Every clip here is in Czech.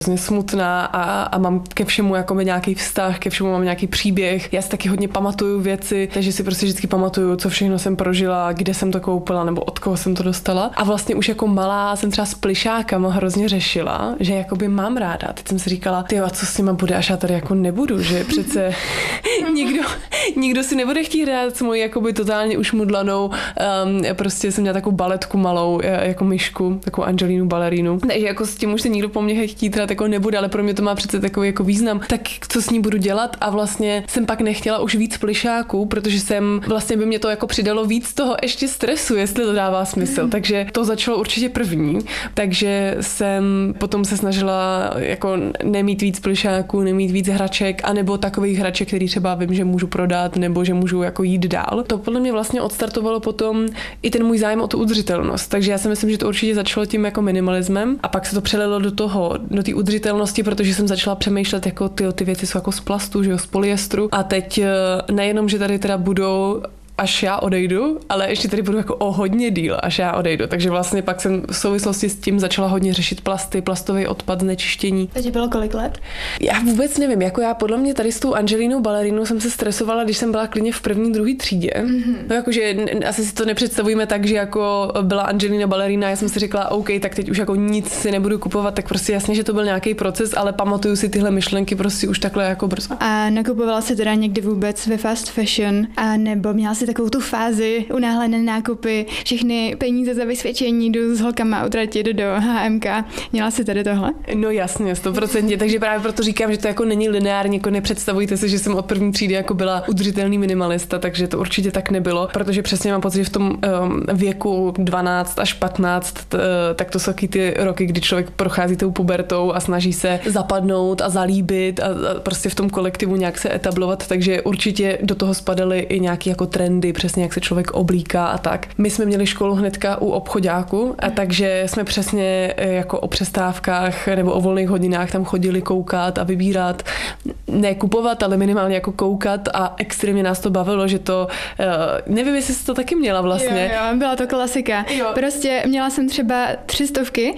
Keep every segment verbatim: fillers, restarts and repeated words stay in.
hrozně smutná a, a mám ke všemu jako nějaký vztah, ke všemu mám nějaký příběh. Já si taky hodně pamatuju věci, takže si prostě vždycky pamatuju, co všechno jsem prožila, kde jsem to koupila nebo od koho jsem to dostala. A vlastně už jako malá jsem třeba s plišákama hrozně řešila, že jakoby mám ráda. Teď jsem si říkala, ty a co s nima bude, až já tady jako nebudu, že přece nikdo, nikdo si nebude chtít hrát s mojí jakoby totálně ušmudlanou, um, prostě jsem měla takovou baletku malou, jako myšku, takovou Angelinu balerínu. Takže jako s tím už se nikdo po mně chtít hrát jako nebude, ale pro mě to má přece takový jako význam. Tak co s ní budu dělat? A vlastně jsem pak nechtěla už víc plišáků, protože jsem vlastně by mě to jako přidalo víc toho ještě stresu, jestli to dává smysl. Takže to začalo určitě první. Takže jsem potom se snažila jako nemít víc plišáků, nemít víc hraček, anebo takových hraček, který třeba vím, že můžu prodat, nebo že můžu jako jít dál. To podle mě vlastně odstartovalo potom i ten můj zájem o tu udržitelnost. Takže já si myslím, že to určitě začalo tím jako minimalismem a pak se to přelilo do toho, do té udržitelnosti, protože jsem začala přemýšlet, jako ty, ty věci jsou jako z plastu, že jo, z polyestru. A teď nejenom, že tady teda budou až já odejdu, ale ještě tady budu jako o hodně díl, až já odejdu. Takže vlastně pak jsem v souvislosti s tím začala hodně řešit plasty, plastový odpad, znečištění. Takže bylo kolik let? Já vůbec nevím, jako já podle mě tady s tou Angelinou balerínou jsem se stresovala, když jsem byla klidně v první, druhé třídě. Mm-hmm. No jakože asi si to nepředstavujeme tak, že jako byla Angelina balerína, já jsem si řekla, OK, tak teď už jako nic si nebudu kupovat, tak prostě jasně, že to byl nějaký proces, ale pamatuju si tyhle myšlenky prostě už takhle jako brzo. A nakupovala si teda někdy vůbec ve fast fashion, a nebo měla si takovou tu fázi, unáhlené nákupy, všechny peníze za vysvědčení jdu s holkama utratit do H M K. Měla si tady tohle? No jasně, stoprocentně, takže právě proto říkám, že to jako není lineární, jako nepředstavujte si, že jsem od první třídy jako byla udržitelný minimalista, takže to určitě tak nebylo, protože přesně mám pocit, že v tom um, věku dvanáct až patnáct, t, tak to jsou taky ty roky, kdy člověk prochází tou pubertou a snaží se zapadnout a zalíbit a, a prostě v tom kolektivu nějak se etablovat, takže určitě do toho spadaly i nějaký jako trendy, přesně jak se člověk oblíká a tak. My jsme měli školu hnedka u obchoďáku a takže jsme přesně jako o přestávkách nebo o volných hodinách tam chodili koukat a vybírat, ne kupovat, ale minimálně jako koukat a extrémně nás to bavilo, že to, nevím, jestli jsi to taky měla vlastně. Jo, jo, byla to klasika. Jo. Prostě měla jsem třeba tři stovky,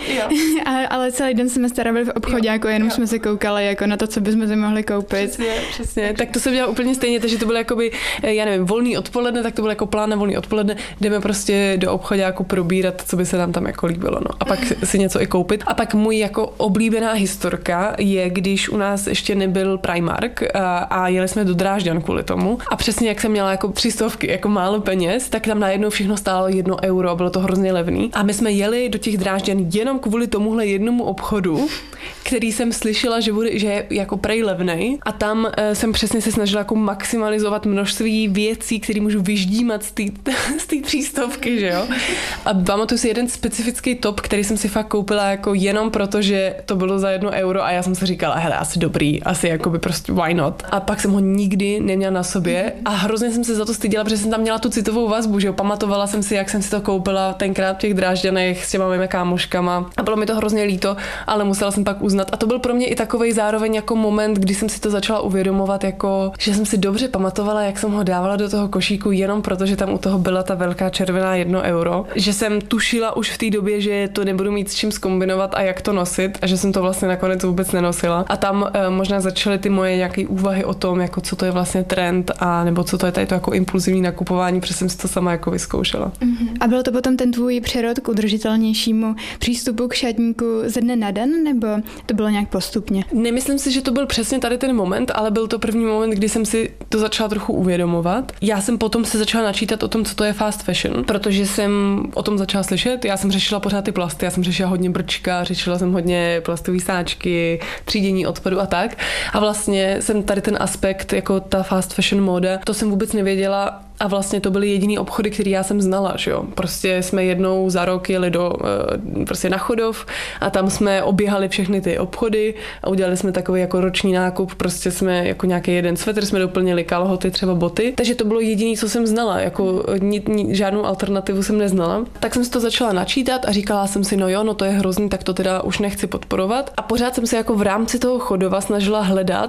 ale celý den jsme staravili v obchoďáku, jenom jo. jsme se koukali jako na to, co bychom si mohli koupit. Přesně, přesně. Tak to se dělalo úplně stejně, takže to bylo jakoby, já nevím, volný odpoledne, tak to bylo jako plán na volný odpoledne, jdeme prostě do obchoďáku probírat, co by se nám tam jako líbilo, no. A pak si něco i koupit. A pak můj jako oblíbená historka je, když u nás ještě nebyl Primark a, a jeli jsme do Drážďan kvůli tomu. A přesně jak jsem měla jako tři stovky, jako málo peněz, tak tam najednou všechno stálo jedno euro, bylo to hrozně levný. A my jsme jeli do těch Drážďan jenom kvůli tomuhle jednomu obchodu, který jsem slyšela, že bude, že je jako prej levnej. A tam e, jsem přesně se snažila jako maximalizovat množství věcí, které můžu vyždímat z té třístovky, že jo. A pamatuju si jeden specifický top, který jsem si fakt koupila jako jenom proto, že to bylo za jedno euro a já jsem si říkala, hele, asi dobrý, asi jakoby prostě why not. A pak jsem ho nikdy neměla na sobě a hrozně jsem se za to styděla, protože jsem tam měla tu citovou vazbu, že jo. Pamatovala jsem si, jak jsem si to koupila tenkrát v těch Drážďanech s těma mými kámoškama a bylo mi to hrozně líto, ale musela jsem pak uznat. A to byl pro mě i takovej zároveň jako moment, kdy jsem si to začala uvědomovat, jako, že jsem si dobře pamatovala, jak jsem ho dávala do toho košíku jenom proto, že tam u toho byla ta velká červená jedno euro, že jsem tušila už v té době, že to nebudu mít s čím zkombinovat a jak to nosit a že jsem to vlastně nakonec vůbec nenosila. A tam e, možná začaly ty moje nějaké úvahy o tom, jako co to je vlastně trend a nebo co to je tady to jako impulzivní nakupování, protože jsem si to sama jako vyzkoušela. Uh-huh. A byl to potom ten tvůj přerod k udržitelnějšímu přístupu k šatníku ze dne na den, nebo to bylo nějak postupně? Nemyslím si, že to byl přesně tady ten moment, ale byl to první moment, kdy jsem si to začala trochu uvědomovat. Já jsem potom se začala načítat o tom, co to je fast fashion, protože jsem o tom začala slyšet. Já jsem řešila pořád ty plasty, já jsem řešila hodně brčka, řešila jsem hodně plastové sáčky, třídění odpadu a tak. A vlastně jsem tady ten aspekt, jako ta fast fashion móda, to jsem vůbec nevěděla. A vlastně to byly jediný obchody, který já jsem znala, že jo. Prostě jsme jednou za rok jeli do, prostě na Chodov a tam jsme oběhali všechny ty obchody a udělali jsme takový jako roční nákup, prostě jsme jako nějaký jeden svetr, jsme doplnili kalhoty, třeba boty. Takže to bylo jediný, co jsem znala, jako ni, ni, žádnou alternativu jsem neznala. Tak jsem si to začala načítat a říkala jsem si, no jo, no to je hrozný, tak to teda už nechci podporovat. A pořád jsem se jako v rámci toho Chodova snažila hledat,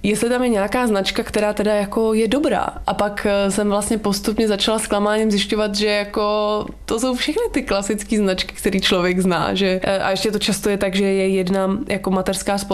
jestli tam je nějaká značka, která teda jako je dobrá. A pak jsem vlastně postupně začala zklamáním zjišťovat, že jako to jsou všechny ty klasické značky, které člověk zná, že a ještě to často je tak, že je jedna jako mateřská společnost